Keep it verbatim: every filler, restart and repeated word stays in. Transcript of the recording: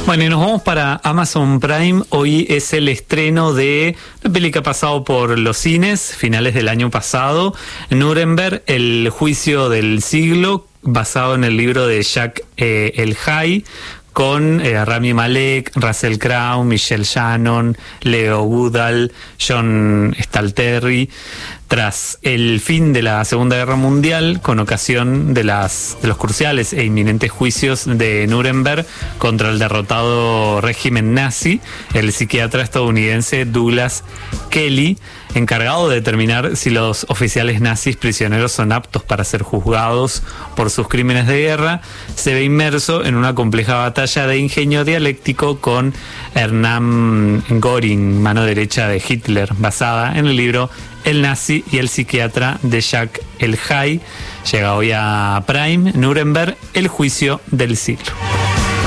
Bueno, y nos vamos para Amazon Prime. Hoy es el estreno de una peli que ha pasado por los cines, finales del año pasado, Nuremberg, el juicio del siglo, basado en el libro de Jacques eh, El Hay, con eh, Rami Malek, Russell Crowe, Michelle Shannon, Leo Goodall, John Stalterry. Tras el fin de la Segunda Guerra Mundial, con ocasión de, las, de los cruciales e inminentes juicios de Nuremberg contra el derrotado régimen nazi, el psiquiatra estadounidense Douglas Kelly, encargado de determinar si los oficiales nazis prisioneros son aptos para ser juzgados por sus crímenes de guerra, se ve inmerso en una compleja batalla de ingenio dialéctico con Hermann Göring, mano derecha de Hitler, basada en el libro El nazi y el psiquiatra de Jacques El Hay. Llega hoy a Prime, Nuremberg, el juicio del siglo.